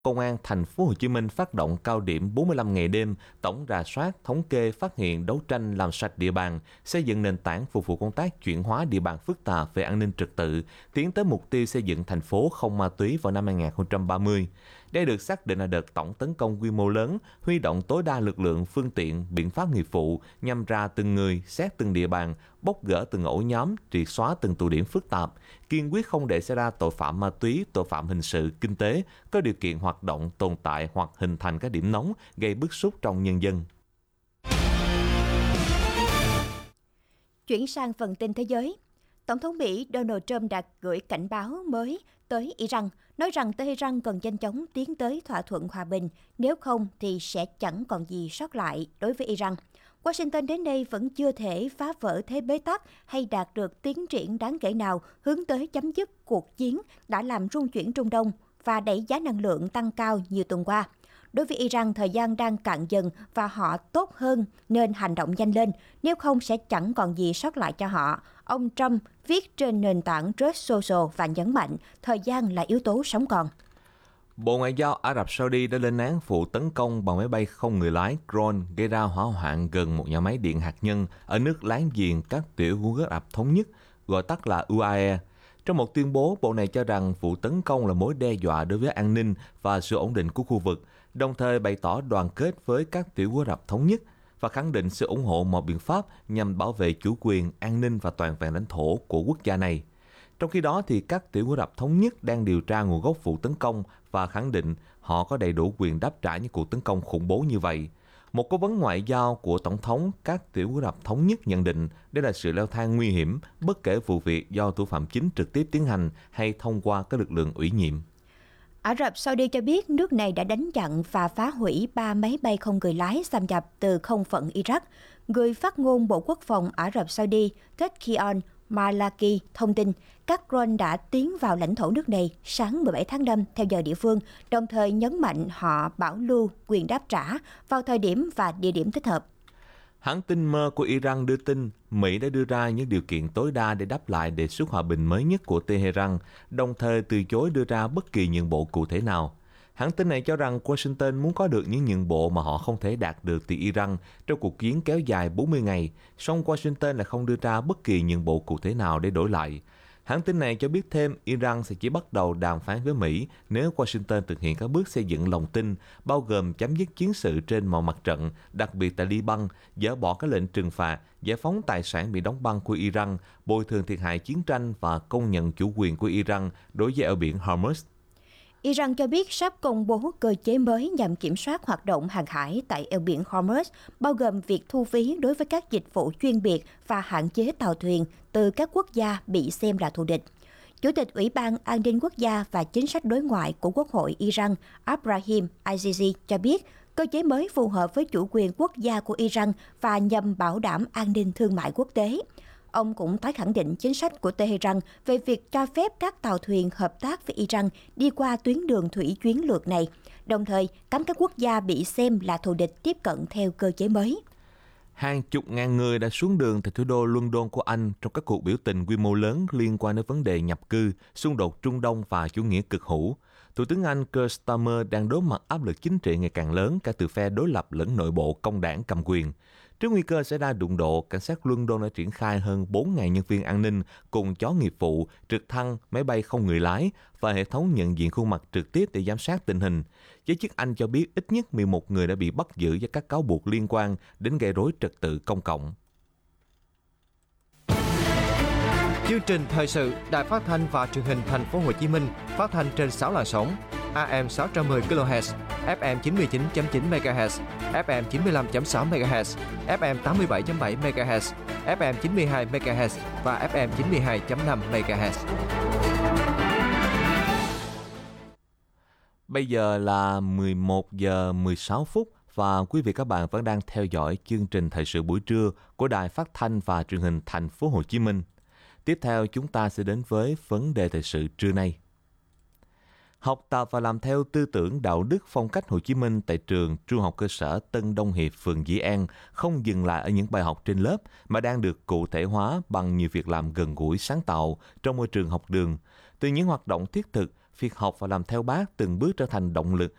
Công an thành phố Hồ Chí Minh phát động cao điểm 45 ngày đêm, tổng rà soát, thống kê, phát hiện, đấu tranh làm sạch địa bàn, xây dựng nền tảng phục vụ công tác chuyển hóa địa bàn phức tạp về an ninh trật tự, tiến tới mục tiêu xây dựng thành phố không ma túy vào năm 2030. Đây được xác định là đợt tổng tấn công quy mô lớn, huy động tối đa lực lượng, phương tiện, biện pháp nghiệp vụ nhằm ra từng người, xét từng địa bàn, bóc gỡ từng ổ nhóm, triệt xóa từng tụ điểm phức tạp, kiên quyết không để xảy ra tội phạm ma túy, tội phạm hình sự, kinh tế, có điều kiện hoạt động, tồn tại hoặc hình thành các điểm nóng gây bức xúc trong nhân dân. Chuyển sang phần tin thế giới. Tổng thống Mỹ Donald Trump đã gửi cảnh báo mới tới Iran, nói rằng Tehran cần nhanh chóng tiến tới thỏa thuận hòa bình, nếu không thì sẽ chẳng còn gì sót lại đối với Iran. Washington đến nay vẫn chưa thể phá vỡ thế bế tắc hay đạt được tiến triển đáng kể nào hướng tới chấm dứt cuộc chiến đã làm rung chuyển Trung Đông và đẩy giá năng lượng tăng cao nhiều tuần qua. Đối với Iran, thời gian đang cạn dần và họ tốt hơn nên hành động nhanh lên, nếu không sẽ chẳng còn gì sót lại cho họ. Ông Trump viết trên nền tảng Truth Social và nhấn mạnh thời gian là yếu tố sống còn. Bộ Ngoại giao Ả Rập Saudi đã lên án vụ tấn công bằng máy bay không người lái drone gây ra hỏa hoạn gần một nhà máy điện hạt nhân ở nước láng giềng các tiểu vương quốc Ả Rập Thống Nhất, gọi tắt là UAE. Trong một tuyên bố, bộ này cho rằng vụ tấn công là mối đe dọa đối với an ninh và sự ổn định của khu vực, đồng thời bày tỏ đoàn kết với các tiểu quốc Ả Rập Thống Nhất và khẳng định sự ủng hộ mọi biện pháp nhằm bảo vệ chủ quyền, an ninh và toàn vẹn lãnh thổ của quốc gia này. Trong khi đó, thì các tiểu quốc Ả Rập Thống Nhất đang điều tra nguồn gốc vụ tấn công và khẳng định họ có đầy đủ quyền đáp trả những cuộc tấn công khủng bố như vậy. Một cố vấn ngoại giao của Tổng thống các tiểu quốc Ả Rập Thống Nhất nhận định đây là sự leo thang nguy hiểm bất kể vụ việc do thủ phạm chính trực tiếp tiến hành hay thông qua các lực lượng ủy nhiệm. Ả Rập Saudi cho biết nước này đã đánh chặn và phá hủy 3 máy bay không người lái xâm nhập từ không phận Iraq. Người phát ngôn Bộ Quốc phòng Ả Rập Saudi Tadkion Malaki thông tin các drone đã tiến vào lãnh thổ nước này sáng 17 tháng 5 theo giờ địa phương, đồng thời nhấn mạnh họ bảo lưu quyền đáp trả vào thời điểm và địa điểm thích hợp. Hãng tin Mer của Iran đưa tin Mỹ đã đưa ra những điều kiện tối đa để đáp lại đề xuất hòa bình mới nhất của Tehran, đồng thời từ chối đưa ra bất kỳ nhượng bộ cụ thể nào. Hãng tin này cho rằng Washington muốn có được những nhượng bộ mà họ không thể đạt được từ Iran trong cuộc chiến kéo dài 40 ngày, song Washington lại không đưa ra bất kỳ nhượng bộ cụ thể nào để đổi lại. Hãng tin này cho biết thêm Iran sẽ chỉ bắt đầu đàm phán với Mỹ nếu Washington thực hiện các bước xây dựng lòng tin, bao gồm chấm dứt chiến sự trên mọi mặt trận, đặc biệt tại Liban, dỡ bỏ các lệnh trừng phạt, giải phóng tài sản bị đóng băng của Iran, bồi thường thiệt hại chiến tranh và công nhận chủ quyền của Iran đối với eo biển Hormuz. Iran cho biết sắp công bố cơ chế mới nhằm kiểm soát hoạt động hàng hải tại eo biển Hormuz, bao gồm việc thu phí đối với các dịch vụ chuyên biệt và hạn chế tàu thuyền từ các quốc gia bị xem là thù địch. Chủ tịch Ủy ban An ninh Quốc gia và Chính sách đối ngoại của Quốc hội Iran Abraham Azizi cho biết cơ chế mới phù hợp với chủ quyền quốc gia của Iran và nhằm bảo đảm an ninh thương mại quốc tế. Ông cũng tái khẳng định chính sách của Tehran về việc cho phép các tàu thuyền hợp tác với Iran đi qua tuyến đường thủy chiến lược này, đồng thời cấm các quốc gia bị xem là thù địch tiếp cận theo cơ chế mới. Hàng chục ngàn người đã xuống đường tại thủ đô London của Anh trong các cuộc biểu tình quy mô lớn liên quan đến vấn đề nhập cư, xung đột Trung Đông và chủ nghĩa cực hữu. Thủ tướng Anh Keir Starmer đang đối mặt áp lực chính trị ngày càng lớn cả từ phe đối lập lẫn nội bộ công đảng cầm quyền. Trước nguy cơ xảy ra đụng độ, cảnh sát London đã triển khai hơn 4.000 nhân viên an ninh cùng chó nghiệp vụ, trực thăng, máy bay không người lái và hệ thống nhận diện khuôn mặt trực tiếp để giám sát tình hình. Giới chức Anh cho biết ít nhất 11 người đã bị bắt giữ với các cáo buộc liên quan đến gây rối trật tự công cộng. Chương trình thời sự Đài Phát thanh và Truyền hình Thành phố Hồ Chí Minh phát thanh trên 6 làn sóng: AM 610 kHz, FM 99.9 MHz, FM 95.6 MHz, FM 87.7 MHz, FM 92 MHz và FM 92.5 MHz. Bây giờ là 11 giờ 16 phút và quý vị các bạn vẫn đang theo dõi chương trình thời sự buổi trưa của Đài Phát thanh và Truyền hình Thành phố Hồ Chí Minh. Tiếp theo chúng ta sẽ đến với vấn đề thời sự trưa nay. Học tập và làm theo tư tưởng đạo đức phong cách Hồ Chí Minh tại trường Trung học cơ sở Tân Đông Hiệp, phường Dĩ An không dừng lại ở những bài học trên lớp mà đang được cụ thể hóa bằng nhiều việc làm gần gũi sáng tạo trong môi trường học đường. Từ những hoạt động thiết thực, việc học và làm theo Bác từng bước trở thành động lực